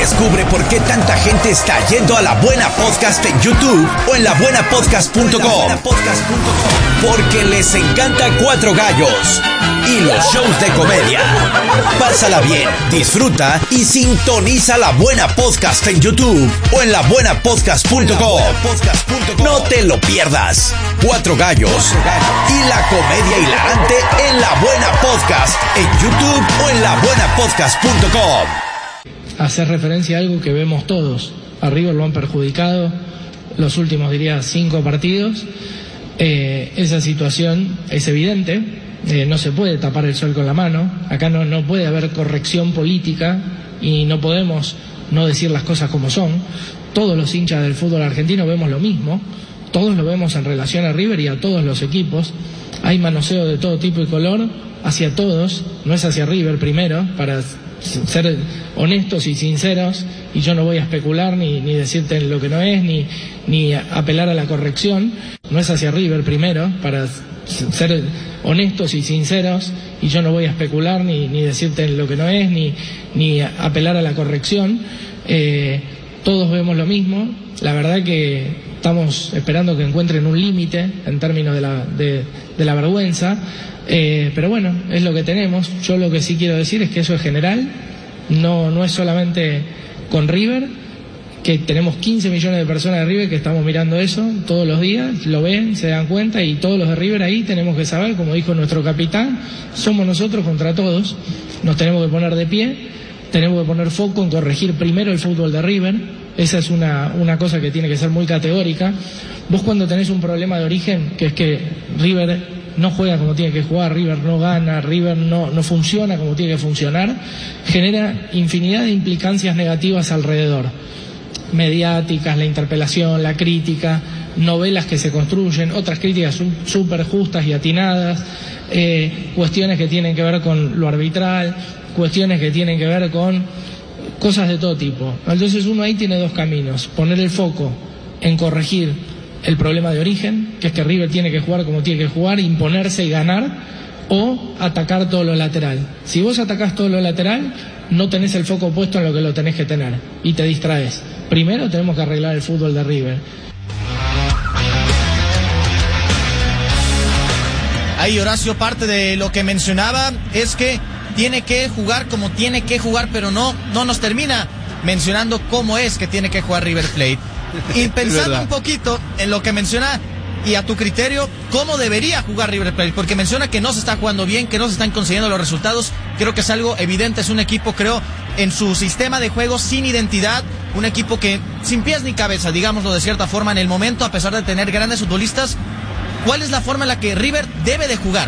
Descubre por qué tanta gente está yendo a La Buena Podcast en YouTube o en labuenapodcast.com. Porque les encanta Cuatro Gallos y los shows de comedia. Pásala bien, disfruta y sintoniza La Buena Podcast en YouTube o en labuenapodcast.com. No te lo pierdas. Cuatro Gallos y la comedia hilarante en La Buena Podcast en YouTube o en labuenapodcast.com. Hacer referencia a algo que vemos todos. A River lo han perjudicado los últimos, diría, 5 partidos. Esa situación es evidente. No se puede tapar el sol con la mano. Acá no puede haber corrección política y no podemos no decir las cosas como son. Todos los hinchas del fútbol argentino vemos lo mismo. Todos lo vemos en relación a River y a todos los equipos. Hay manoseo de todo tipo y color hacia todos, no es hacia River primero, para ser honestos y sinceros, y yo no voy a especular ni decirte lo que no es, ni apelar a la corrección. No es hacia River primero, para ser honestos y sinceros, y yo no voy a especular ni decirte lo que no es, ni apelar a la corrección. Todos vemos lo mismo. La verdad que estamos esperando que encuentren un límite en términos de la vergüenza, pero bueno, es lo que tenemos. Yo lo que sí quiero decir es que eso es general, no es solamente con River, que tenemos 15 millones de personas de River que estamos mirando eso todos los días, lo ven, se dan cuenta, y todos los de River ahí tenemos que saber, como dijo nuestro capitán, somos nosotros contra todos. Nos tenemos que poner de pie, tenemos que poner foco en corregir primero el fútbol de River. Esa es una cosa que tiene que ser muy categórica. Vos cuando tenés un problema de origen, que es que River no juega como tiene que jugar, River no gana, River no funciona como tiene que funcionar, genera infinidad de implicancias negativas alrededor. Mediáticas, la interpelación, la crítica, novelas que se construyen, otras críticas súper justas y atinadas, cuestiones que tienen que ver con lo arbitral, cuestiones que tienen que ver con cosas de todo tipo. Entonces uno ahí tiene dos caminos: poner el foco en corregir el problema de origen, que es que River tiene que jugar como tiene que jugar, imponerse y ganar, o atacar todo lo lateral. Si vos atacás todo lo lateral, no tenés el foco puesto en lo que lo tenés que tener y te distraes. Primero tenemos que arreglar el fútbol de River. Ahí, Horacio, parte de lo que mencionaba es que tiene que jugar como tiene que jugar, pero no nos termina mencionando cómo es que tiene que jugar River Plate. Y pensando un poquito en lo que menciona, y a tu criterio, cómo debería jugar River Plate, porque menciona que no se está jugando bien, que no se están consiguiendo los resultados. Creo que es algo evidente, es un equipo, creo, en su sistema de juego sin identidad, un equipo que sin pies ni cabeza, digámoslo de cierta forma, en el momento, a pesar de tener grandes futbolistas. ¿Cuál es la forma en la que River debe de jugar?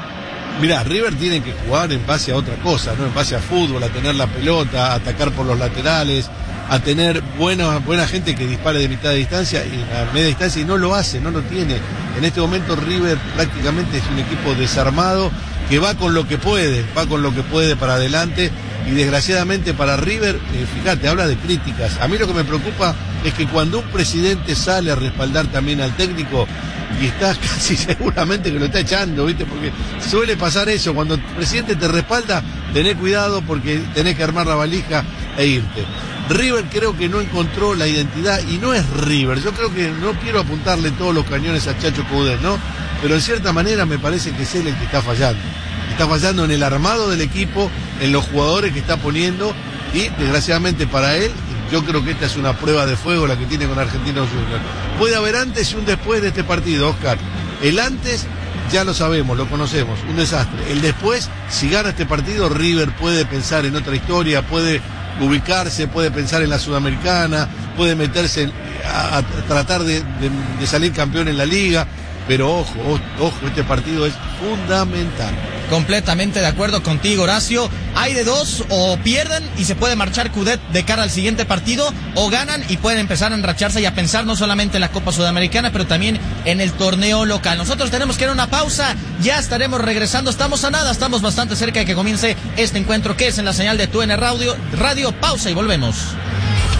Mirá, River tiene que jugar en base a otra cosa, ¿no? En base a fútbol, a tener la pelota, a atacar por los laterales, a tener buena gente que dispare de mitad de distancia y a media distancia, y no lo hace, no lo tiene. En este momento River prácticamente es un equipo desarmado que va con lo que puede para adelante, y desgraciadamente para River, fíjate, habla de críticas. A mí lo que me preocupa es que cuando un presidente sale a respaldar también al técnico, y está casi seguramente que lo está echando, ¿viste? Porque suele pasar eso, cuando el presidente te respalda, tenés cuidado porque tenés que armar la valija e irte. River creo que no encontró la identidad, y no es River. Yo creo que no quiero apuntarle todos los cañones a Chacho Coudet, ¿no? Pero en cierta manera me parece que es él el que está fallando. Está fallando en el armado del equipo, en los jugadores que está poniendo, y desgraciadamente para él, yo creo que esta es una prueba de fuego la que tiene con Argentinos Juniors. Puede haber antes y un después de este partido, Oscar. El antes ya lo sabemos, lo conocemos, un desastre. El después, si gana este partido, River puede pensar en otra historia, puede ubicarse, puede pensar en la Sudamericana, puede meterse a tratar de salir campeón en la Liga. Pero ojo, este partido es fundamental. Completamente de acuerdo contigo, Horacio. Hay de dos: o pierden y se puede marchar Coudet de cara al siguiente partido, o ganan y pueden empezar a enracharse y a pensar no solamente en la Copa Sudamericana, pero también en el torneo local. Nosotros tenemos que ir a una pausa, ya estaremos regresando. Estamos a nada, estamos bastante cerca de que comience este encuentro que es en la señal de TUN Radio. Pausa y volvemos.